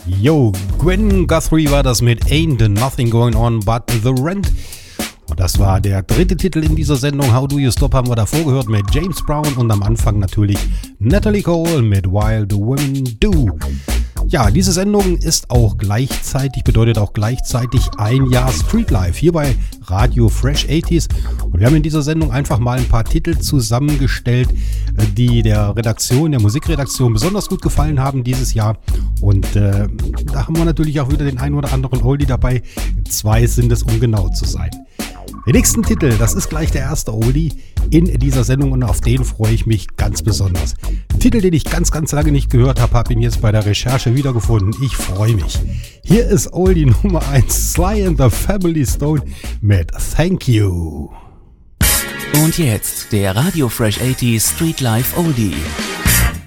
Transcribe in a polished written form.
Yo, Gwen Guthrie war das mit Ain't Nothing Going On But The Rent. Und das war der dritte Titel in dieser Sendung. How Do You Stop haben wir davor gehört mit James Brown und am Anfang natürlich Natalie Cole mit While The Women Do. Ja, diese Sendung ist auch bedeutet auch gleichzeitig ein Jahr Streetlife hier bei Radio Fresh 80s. Und wir haben in dieser Sendung einfach mal ein paar Titel zusammengestellt, die der Musikredaktion besonders gut gefallen haben dieses Jahr. Und da haben wir natürlich auch wieder den einen oder anderen Oldie dabei. 2 sind es, um genau zu sein. Den nächsten Titel, das ist gleich der erste Oldie in dieser Sendung und auf den freue ich mich ganz besonders. Ein Titel, den ich ganz, ganz lange nicht gehört habe, habe ihn jetzt bei der Recherche wiedergefunden. Ich freue mich. Hier ist Oldie Nummer 1, Sly and the Family Stone mit Thank You. Und jetzt der Radio Fresh 80s Street Life Oldie.